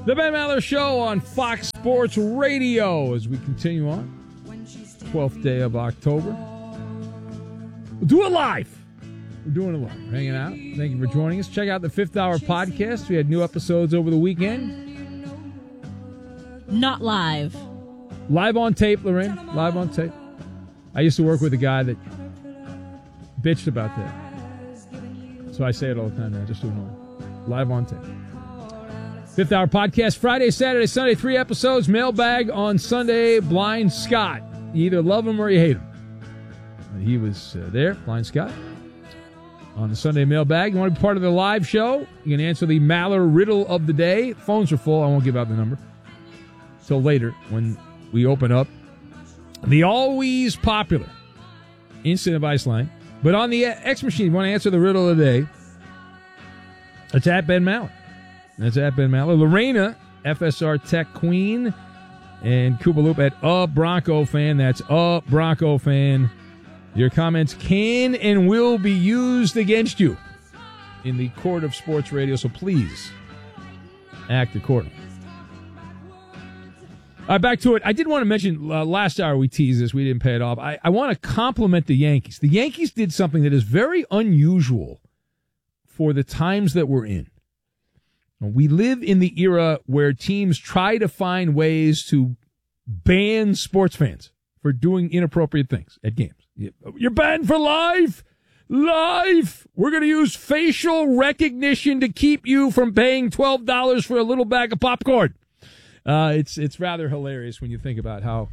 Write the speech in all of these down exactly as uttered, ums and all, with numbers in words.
The Ben Maller Show on Fox Sports Radio as we continue on. twelfth day of October. We'll do it live. We're doing it live. Hanging out. Thank you for joining us. Check out the Fifth Hour podcast. We had new episodes over the weekend. Not live. Live on tape, Lorraine. Live on tape. I used to work with a guy that bitched about that. So I say it all the time now, just to annoy him. Live on tape. Fifth Hour podcast, Friday, Saturday, Sunday, three episodes. Mailbag on Sunday, Blind Scott. You either love him or you hate him. He was uh, there, Blind Scott, on the Sunday mailbag. You want to be part of the live show? You can answer the Maller riddle of the day. Phones are full. I won't give out the number till later when we open up the always popular Instant Advice line. But on the X machine, you want to answer the riddle of the day, it's at Ben Maller. That's at Ben Maller. Lorena, F S R Tech Queen, and Koopaloop at A Bronco Fan. That's A Bronco Fan. Your comments can and will be used against you in the court of sports radio, so please act accordingly. All right, back to it. I did want to mention, uh, last hour we teased this. We didn't pay it off. I, I want to compliment the Yankees. The Yankees did something that is very unusual for the times that we're in. We live in the era where teams try to find ways to ban sports fans for doing inappropriate things at games. You're banned for life. Life. We're going to use facial recognition to keep you from paying twelve dollars for a little bag of popcorn. Uh, it's it's rather hilarious when you think about how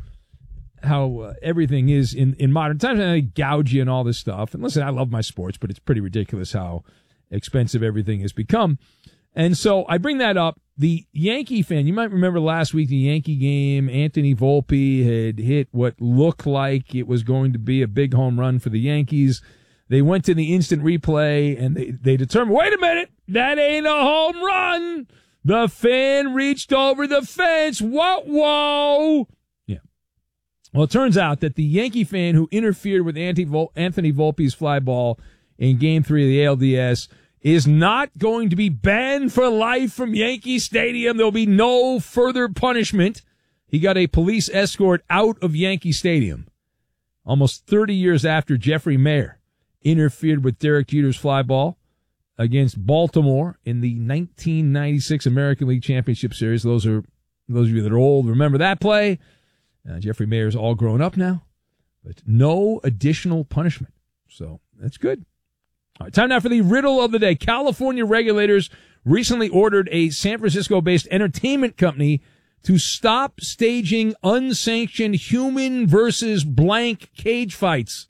how uh, everything is in, in modern times. And they gouge you and all this stuff. And listen, I love my sports, but it's pretty ridiculous how expensive everything has become. And so I bring that up. The Yankee fan, you might remember last week, the Yankee game, Anthony Volpe had hit what looked like it was going to be a big home run for the Yankees. They went to the instant replay, and they, they determined, wait a minute, that ain't a home run. The fan reached over the fence. Whoa, whoa. Yeah. Well, it turns out that the Yankee fan who interfered with Anthony Volpe's fly ball in Game three of the A L D S is not going to be banned for life from Yankee Stadium. There'll be no further punishment. He got a police escort out of Yankee Stadium almost thirty years after Jeffrey Mayer interfered with Derek Jeter's fly ball against Baltimore in the nineteen ninety-six American League Championship Series. Those are those of you that are old remember that play. Uh, Jeffrey Mayer's all grown up now, but no additional punishment. So that's good. All right, time now for the riddle of the day. California regulators recently ordered a San Francisco-based entertainment company to stop staging unsanctioned human versus blank cage fights.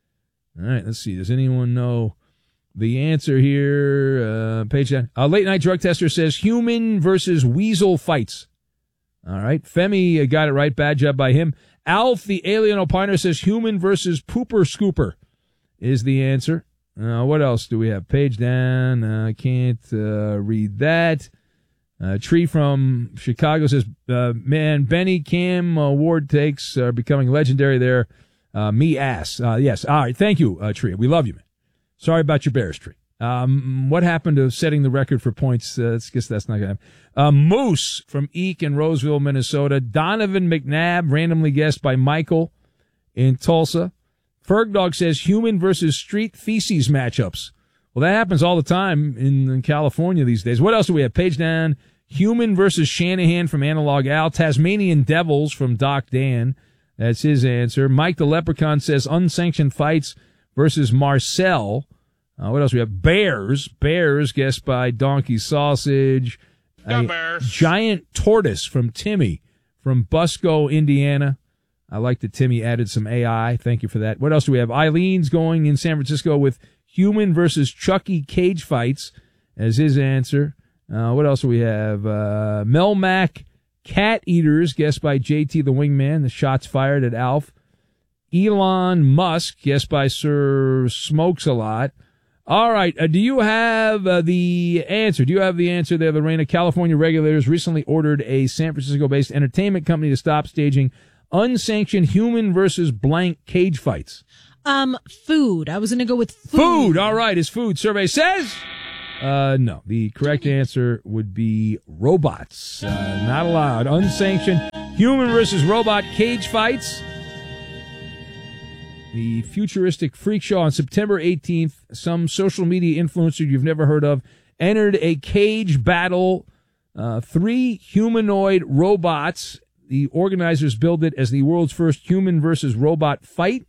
All right, let's see. Does anyone know the answer here? Uh, page ten. A late-night drug tester says human versus weasel fights. All right, Femi got it right. Bad job by him. Alf, the alien opiner, says human versus pooper scooper is the answer. Uh, what else do we have? Page down. I uh, can't uh, read that. Uh, Tree from Chicago says, uh, man, Benny, Cam, uh, Ward takes are uh, becoming legendary there. Uh, me ass. Uh, yes. All right. Thank you, uh, Tree. We love you, man. Sorry about your Bears, Tree. Um, what happened to setting the record for points? Uh, I guess that's not going to happen. Uh, Moose from Eek in Roseville, Minnesota. Donovan McNabb, randomly guessed by Michael in Tulsa. Fergdog says human versus street feces matchups. Well, that happens all the time in, in California these days. What else do we have? Page down. Human versus Shanahan from Analog Al. Tasmanian Devils from Doc Dan. That's his answer. Mike the Leprechaun says unsanctioned fights versus Marcel. Uh, what else do we have? Bears. Bears guessed by Donkey Sausage. The Bears. Giant Tortoise from Timmy from Busco, Indiana. I like that Timmy added some A I. Thank you for that. What else do we have? Eileen's going in San Francisco with human versus Chucky cage fights as his answer. Uh, what else do we have? Uh, Melmac cat eaters, guessed by J T the Wingman. The shots fired at Alf. Elon Musk, guessed by Sir Smokes a Lot. All right. Uh, do you have uh, the answer? Do you have the answer there, Lorena? California regulators recently ordered a San Francisco-based entertainment company to stop staging unsanctioned human versus blank cage fights. Um, food. I was going to go with food. Food. All right. Is food. Survey says Uh, no. The correct answer would be robots. Uh, not allowed. Unsanctioned human versus robot cage fights. The futuristic freak show on September eighteenth. Some social media influencer you've never heard of entered a cage battle. Uh, three humanoid robots. The organizers billed it as the world's first human versus robot fight.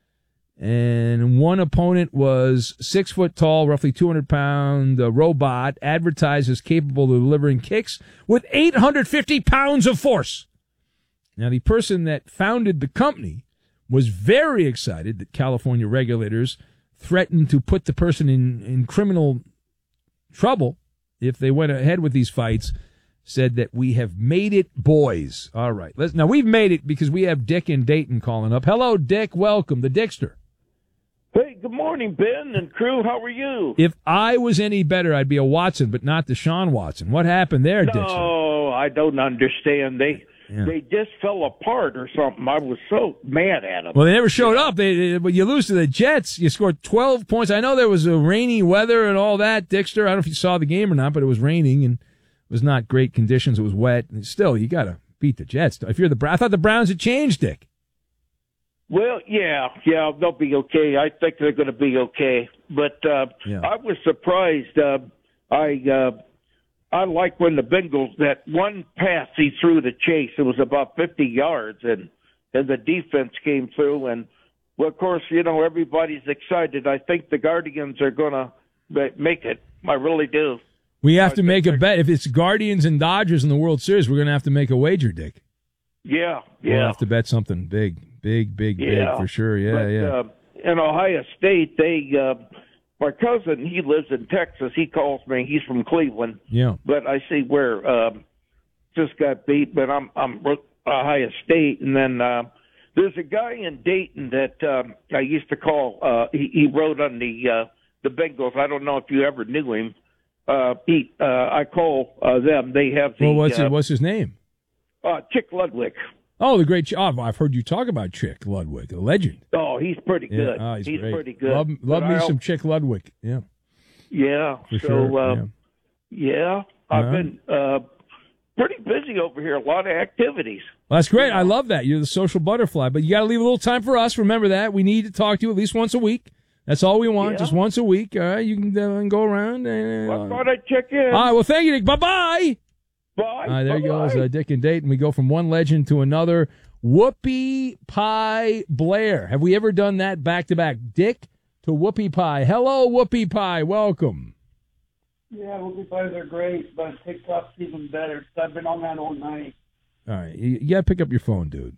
And one opponent was six foot tall, roughly two hundred pound uh, robot, advertised as capable of delivering kicks with eight hundred fifty pounds of force. Now, the person that founded the company was very excited that California regulators threatened to put the person in, in criminal trouble if they went ahead with these fights. Said that we have made it, boys. All right. Let's, now, we've made it because we have Dick in Dayton calling up. Hello, Dick. Welcome. The Dickster. Hey, good morning, Ben and crew. How are you? If I was any better, I'd be a Watson, but not Deshaun Watson. What happened there, Dick? No, I don't understand. They yeah. they just fell apart or something. I was so mad at them. Well, they never showed up. They, they, when you lose to the Jets, you scored twelve points. I know there was a rainy weather and all that, Dickster. I don't know if you saw the game or not, but it was raining and it was not great conditions. It was wet. And still, you got to beat the Jets. If you're the, I thought the Browns had changed, Dick. Well, yeah, yeah, they'll be okay. I think they're going to be okay. But uh, yeah. I was surprised. Uh, I uh, I like when the Bengals, that one pass he threw to Chase, it was about fifty yards, and, and the defense came through. And, well, of course, you know, everybody's excited. I think the Guardians are going to make it. I really do. We have I to make a bet. If it's Guardians and Dodgers in the World Series, we're going to have to make a wager, Dick. Yeah, yeah. We'll have to bet something big. Big, big, yeah. big for sure. Yeah, but, yeah. Uh, in Ohio State, they, uh, my cousin, he lives in Texas. He calls me. He's from Cleveland. Yeah. But I see where um, just got beat. But I'm I'm Ohio State, and then uh, there's a guy in Dayton that um, I used to call. Uh, he, he wrote on the uh, the Bengals. I don't know if you ever knew him. Uh, Pete. Uh, I call uh, them. They have the. Well, what's uh, his, what's his name? Uh, Chick Ludwig. Oh, the great! Oh, I've heard you talk about Chick Ludwig, a legend. Oh, he's pretty good. Yeah, oh, he's he's great. pretty good. Love, love me I'll, some Chick Ludwig. Yeah. Yeah. For so, sure. Uh, yeah. yeah, I've Uh-huh. been uh, pretty busy over here. A lot of activities. Well, that's great. I love that. You're the social butterfly, but you got to leave a little time for us. Remember that. We need to talk to you at least once a week. That's all we want, Yeah. just once a week. All right, you can uh, go around. And, uh, I thought I'd check in. all right, well, thank you, Dick. Bye-bye. Bye. All right, there he Bye-bye. goes, uh, Dick and Dayton. We go from one legend to another. Whoopie Pie Blair. Have we ever done that back-to-back? Dick to Whoopie Pie. Hello, Whoopie Pie. Welcome. Yeah, Whoopie Pies are great, but TikTok's even better. I've been on that all night. All right, you, you got to pick up your phone, dude.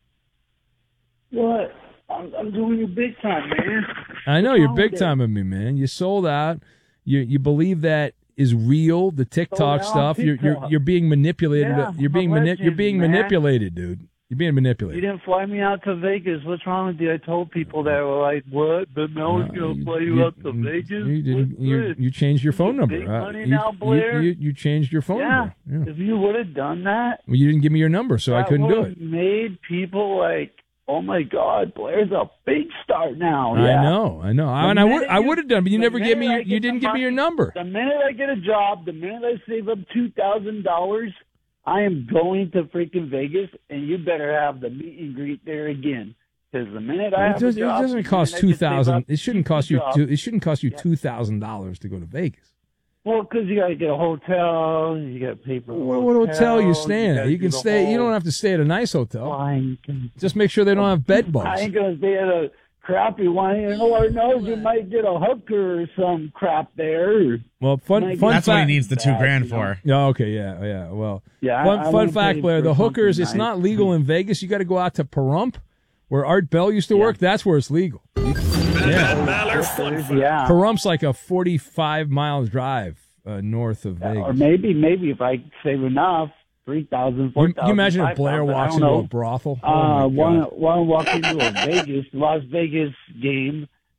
What? I'm, I'm doing you big time, man. I know, What's you're wrong big with time of me, man. You sold out. You you believe that is real, the TikTok Sold out stuff. You're, you're TikTok. you're being manipulated. Yeah, you're being I'm a mani- legend, you're being man. manipulated, dude. You're being You manipulated. didn't fly me out to Vegas. What's wrong with you? I told people that were like, what? But Mel was Uh, going to fly you, out to Vegas? You, didn't, What's you, this? you changed your phone You number. big Uh, money you, now, you- Blair? You, you changed your phone Yeah. number. Yeah. If you would have done that, Well, you didn't give me your number, so I that couldn't do would've it. made people like, oh my God, Blair's a big star now. I Yeah. know, I know. The and I would, minute I you- would have done, but you the never gave me minute your, I you get didn't the give me your money- number. The minute I get a job, the minute I save up two thousand dollars, I am going to freaking Vegas, and you better have the meet and greet there again. Because the minute I It, have does, a it job, doesn't the cost minute I two can save thousand. up, It shouldn't keep cost the you. job. Two, it shouldn't cost you Yeah. two thousand dollars to go to Vegas. Well, because you got to get a hotel, you got to pay for a What, what hotel you staying at? gotta You can do the stay. You whole don't have to stay at a nice hotel. flying. Just make sure they don't have bed I bugs. ain't gonna stay at a crappy one. You know, Lord knows you might get a hooker or some crap there. Well, fun, Might fun get That's what he fact. needs the two Bad, grand you know. for. Yeah, okay, yeah, yeah. Well, Yeah, fun, I, I fun won't fact, pay Blair. for The hookers, something it's nice. not legal in Vegas. You got to go out to Pahrump, where Art Bell used to Yeah. work. That's where it's legal. Yeah, Yeah. Parump's like a forty-five mile drive uh, north of Vegas. Or maybe, maybe if I save enough, three thousand, four You, thousand. you imagine if Blair walks into a brothel? Oh Uh, my one, God. one walk into a Vegas, Las Vegas game,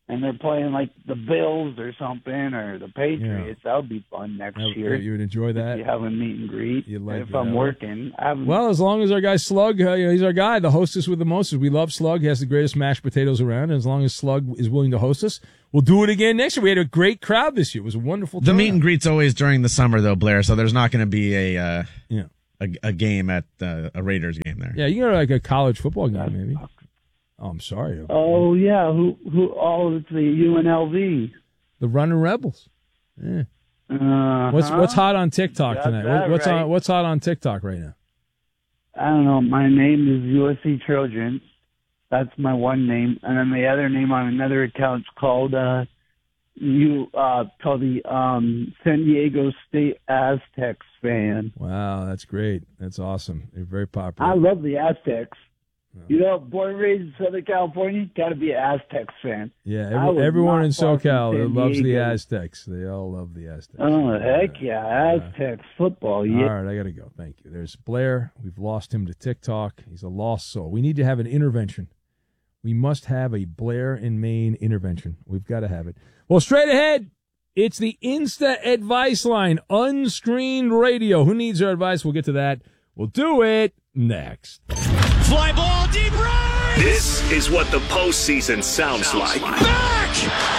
and they're playing like the Bills or something or the Patriots. Yeah. That would be fun next I, year. You would enjoy that. You have a meet and greet. You'd like if I'm working. I well, as long as our guy Slug, uh, you know, he's our guy, the hostess with the mostest. We love Slug. He has the greatest mashed potatoes around. And as long as Slug is willing to host us, we'll do it again next year. We had a great crowd this year. It was a wonderful The turnout. meet and greet's always during the summer, though, Blair, so there's not going to be a, uh, yeah. a a game at uh, a Raiders game there. Yeah, you can go to like a college football game, maybe. Oh, I'm sorry. Oh, yeah. Who? Who? Oh, it's the U N L V. The Running Rebels. Yeah. Uh-huh. What's what's hot on TikTok Got tonight? that What's right. on What's hot on TikTok right now? I don't know. My name is U S C Trojans. That's my one name, and then the other name on another account's called uh, you uh, called the um, San Diego State Aztecs fan. Wow, that's great. That's awesome. They're very popular. I love the Aztecs. You know, born and raised in Southern California, got to be an Aztecs fan. Yeah, I every, was everyone not in far from SoCal San loves the Diego. Aztecs. They all love the Aztecs. Oh, heck yeah, Aztecs football, yeah. All right, I got to go. Thank you. There's Blair. We've lost him to TikTok. He's a lost soul. We need to have an intervention. We must have a Blair in Maine intervention. We've got to have it. Well, straight ahead, it's the Insta Advice Line, unscreened radio. Who needs our advice? We'll get to that. We'll do it next. Fly ball deep right. This is what the postseason sounds like. Back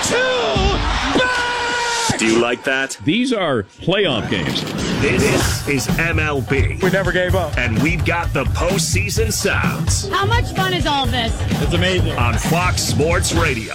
to back. Do you like that? These are playoff games. This is M L B. We never gave up. And we've got the postseason sounds How much fun is all this? It's amazing. on Fox Sports Radio.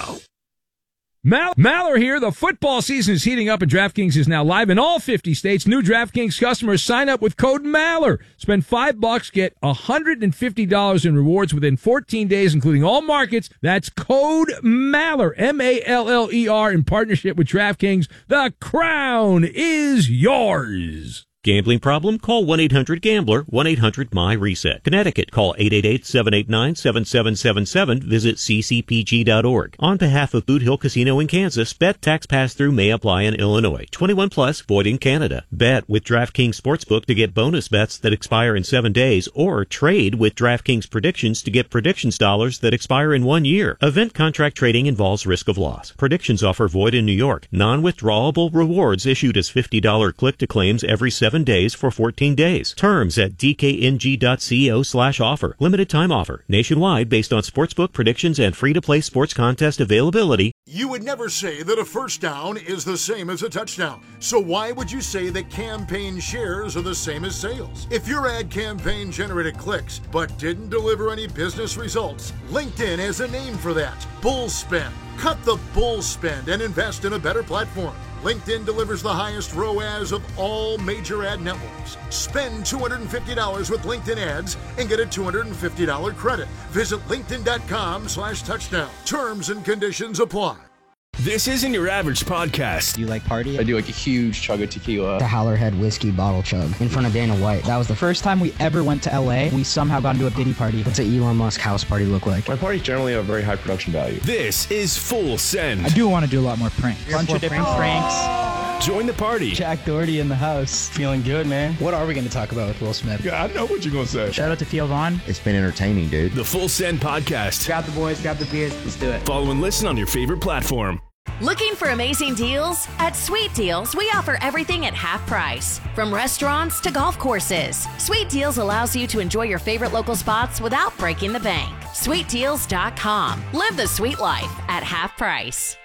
Mal- Maller here. The football season is heating up, and DraftKings is now live in all fifty states. New DraftKings customers sign up with code Maller. Spend five bucks, get one hundred fifty dollars in rewards within fourteen days, including all markets. That's code Maller, M A L L E R, in partnership with DraftKings. The crown is yours. Gambling problem? Call one eight hundred gambler, one eight hundred M Y reset. Connecticut, call eight eight eight, seven eight nine, seven seven seven seven. Visit c c p g dot org. On behalf of Boot Hill Casino in Kansas, bet tax pass-through may apply in Illinois. twenty-one plus, void in Canada. Bet with DraftKings Sportsbook to get bonus bets that expire in seven days, or trade with DraftKings Predictions to get predictions dollars that expire in one year. Event contract trading involves risk of loss. Predictions offer void in New York. Non-withdrawable rewards issued as fifty dollars click-to-claims every seven days for fourteen days. Terms at d k n g dot co slash offer. Limited time offer. Nationwide based on sportsbook predictions and free-to-play sports contest availability. You would never say that a first down is the same as a touchdown. So why would you say that campaign shares are the same as sales? If your ad campaign generated clicks but didn't deliver any business results, LinkedIn has a name for that. Bull spend. Cut the bull spend and invest in a better platform. LinkedIn delivers the highest R O A S of all major ad networks. Spend two hundred fifty dollars with LinkedIn ads and get a two hundred fifty dollars credit. Visit linkedin.com slash touchdown. Terms and conditions apply. This isn't your average podcast. Do you like party? I do like a huge chug of tequila. The Howlerhead whiskey bottle chug in front of Dana White. That was the first time we ever went to L A. We somehow got into a Diddy party. What's an Elon Musk house party look like? My parties generally have very high production value. This is Full Send. I do want to do a lot more pranks. Bunch of different pranks. Join the party. Jack Doherty in the house. Feeling good, man. What are we going to talk about with Will Smith? Yeah, I know what you're going to say. Shout out to Theo Vaughn. It's been entertaining, dude. The Full Send podcast. Grab the boys, grab the beers. Let's do it. Follow and listen on your favorite platform. Looking for amazing deals? At Sweet Deals, we offer everything at half price. From restaurants to golf courses, Sweet Deals allows you to enjoy your favorite local spots without breaking the bank. sweet deals dot com. Live the sweet life at half price.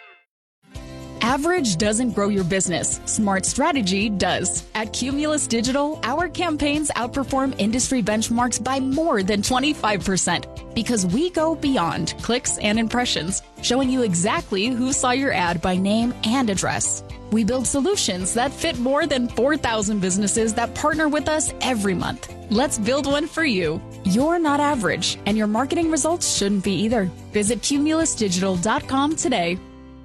Average doesn't grow your business. Smart strategy does. At Cumulus Digital, our campaigns outperform industry benchmarks by more than twenty-five percent because we go beyond clicks and impressions, showing you exactly who saw your ad by name and address. We build solutions that fit more than four thousand businesses that partner with us every month. Let's build one for you. You're not average, and your marketing results shouldn't be either. Visit cumulus digital dot com today.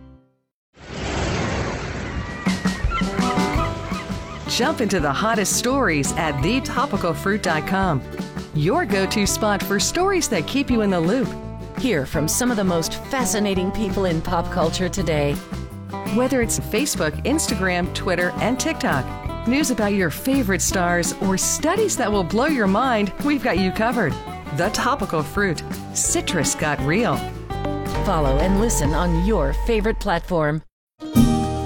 Jump into the hottest stories at the topical fruit dot com. Your go-to spot for stories that keep you in the loop. Hear from some of the most fascinating people in pop culture today. Whether it's Facebook, Instagram, Twitter, and TikTok, news about your favorite stars, or studies that will blow your mind, we've got you covered. The Topical Fruit. Citrus got real. Follow and listen on your favorite platform.